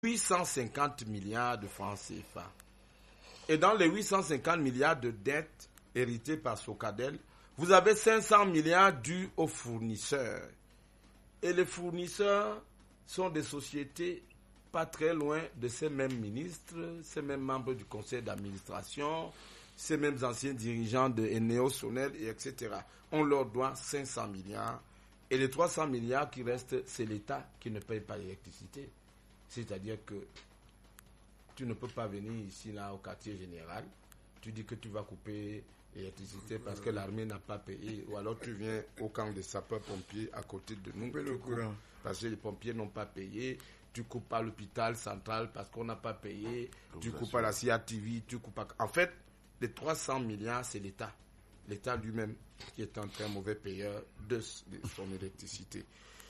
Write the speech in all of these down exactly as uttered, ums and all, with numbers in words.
huit cent cinquante milliards de francs C F A. Et dans les huit cent cinquante milliards de dettes héritées par Socadel, vous avez cinq cents milliards dus aux fournisseurs. Et les fournisseurs sont des sociétés pas très loin de ces mêmes ministres, ces mêmes membres du conseil d'administration, ces mêmes anciens dirigeants de Eneo, Sonel, et et cetera. On leur doit cinq cents milliards. Et les trois cents milliards qui restent, c'est l'État qui ne paye pas l'électricité. C'est-à-dire que tu ne peux pas venir ici, là, au quartier général. Tu dis que tu vas couper l'électricité parce que l'armée n'a pas payé. Ou alors tu viens au camp des sapeurs-pompiers à côté de nous. Le courant. Parce que les pompiers n'ont pas payé. Tu coupes à l'hôpital central parce qu'on n'a pas payé. Tu coupes à la C I A T V. Tu coupes à... En fait, les trois cents milliards, c'est l'État. L'État lui-même qui est un très mauvais payeur de, de son électricité.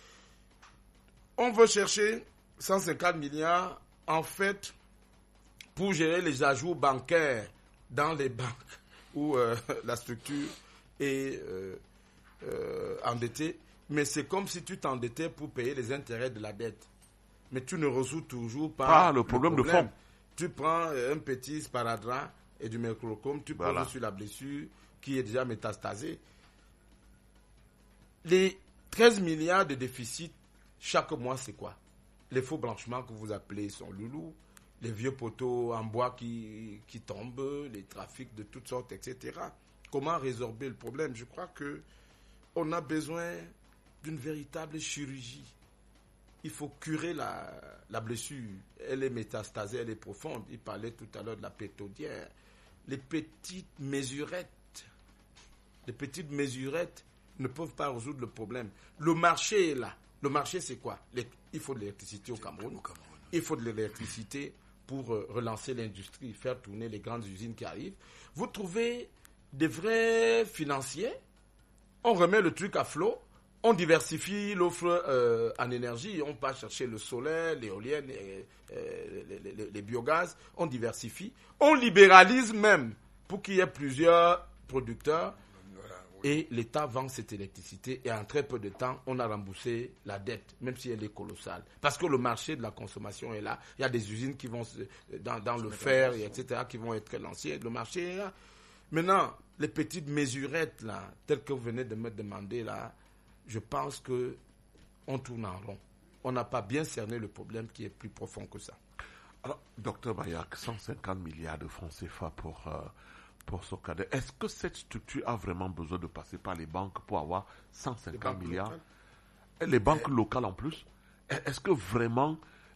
On veut chercher cent cinquante milliards, en fait, pour gérer les ajouts bancaires dans les banques où euh, la structure est euh, euh, endettée. Mais c'est comme si tu t'endettais pour payer les intérêts de la dette. Mais tu ne résous toujours pas ah, le problème, le problème de fond. Tu prends un petit sparadrap et du mercurochrome, tu voilà. poses sur la blessure qui est déjà métastasée. Les treize milliards de déficit chaque mois, c'est quoi? Les faux blanchiments que vous appelez son loulou, les vieux poteaux en bois qui, qui tombent, les trafics de toutes sortes, et cetera. Comment résorber le problème? Je crois qu'on a besoin d'une véritable chirurgie. Il faut curer la, la blessure. Elle est métastasée, elle est profonde. Il parlait tout à l'heure de la pétodière. Les petites mesurettes, les petites mesurettes ne peuvent pas résoudre le problème. Le marché est là. Le marché, c'est quoi? Les, Il faut de l'électricité au Cameroun. Au Cameroun. Il faut de l'électricité pour euh, relancer l'industrie, faire tourner les grandes usines qui arrivent. Vous trouvez des vrais financiers, on remet le truc à flot, on diversifie l'offre euh, en énergie, on va chercher le solaire, l'éolienne, les, euh, les, les, les, les biogaz, on diversifie, on libéralise même pour qu'il y ait plusieurs producteurs. Et l'État vend cette électricité et en très peu de temps, on a remboursé la dette, même si elle est colossale. Parce que le marché de la consommation est là. Il y a des usines qui vont dans, dans le fer, et et cetera, qui vont être lancées. Le marché est là. Maintenant, les petites mesurettes, là, telles que vous venez de me demander, là, je pense qu'on tourne en rond. On n'a pas bien cerné le problème qui est plus profond que ça. Alors, docteur Bayak, cent cinquante milliards de francs C F A pour... Euh, pour Socadel. Est-ce que cette structure a vraiment besoin de passer par les banques pour avoir cent cinquante milliards? Locales. Les banques euh, locales en plus. Est-ce que vraiment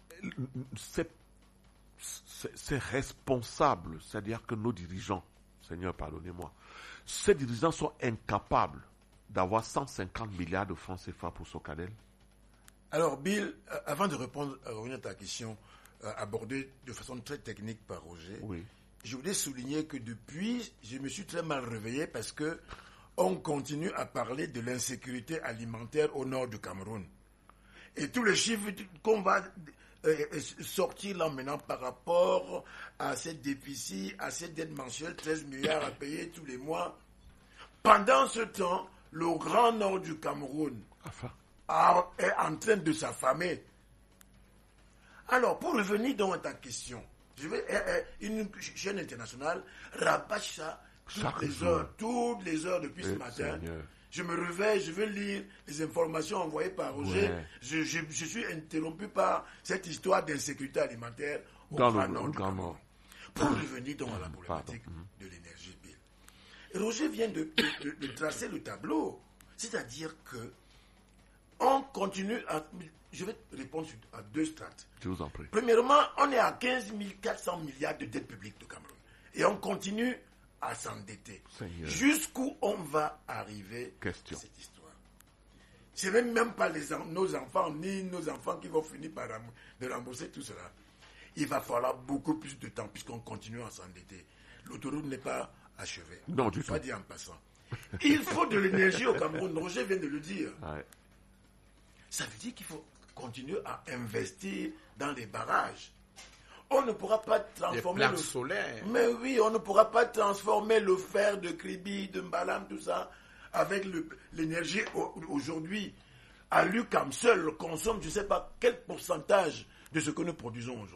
c'est, c'est, c'est responsable, c'est-à-dire que nos dirigeants, Seigneur pardonnez-moi, ces dirigeants sont incapables d'avoir cent cinquante milliards de francs C F A pour Socadel? Alors Bill, avant de répondre à ta question euh, abordée de façon très technique par Roger, oui. Je voulais souligner que depuis, je me suis très mal réveillé parce que on continue à parler de l'insécurité alimentaire au nord du Cameroun. Et tous les chiffres qu'on va euh, sortir là maintenant par rapport à ces déficits, à ces dettes mensuelles, treize milliards à payer tous les mois. Pendant ce temps, le grand nord du Cameroun a, est en train de s'affamer. Alors, pour revenir dans ta question, je vais, euh, une chaîne internationale rabâche ça toutes Chaque les jour. heures, toutes les heures depuis Et ce matin. Seigneur. Je me réveille, je veux lire les informations envoyées par Roger. Ouais. Je, je, je suis interrompu par cette histoire d'insécurité alimentaire au dans Grand le, Nord. Grand Nord. Pour revenir donc à la problématique Pardon. de l'énergie. Et Roger vient de, de, de, de tracer le tableau. C'est-à-dire que on continue à... Je vais répondre à deux strates. Je vous en prie. Premièrement, on est à quinze mille quatre cents milliards de dettes publiques du Cameroun. Et on continue à s'endetter. Seigneur. Jusqu'où on va arriver Question. cette histoire? Ce n'est même pas les, nos enfants, ni nos enfants qui vont finir par de rembourser tout cela. Il va falloir beaucoup plus de temps puisqu'on continue à s'endetter. L'autoroute n'est pas achevée. Non, du tout. Pas dit en passant. Il faut de l'énergie au Cameroun. Roger vient de le dire. Ouais. Ça veut dire qu'il faut continuer à investir dans les barrages. On ne pourra pas transformer le solaire. Mais oui, on ne pourra pas transformer le fer de Kribi, de Mbalam, tout ça, avec le, l'énergie aujourd'hui. À l'U C A M seul consomme, je ne sais pas quel pourcentage de ce que nous produisons aujourd'hui.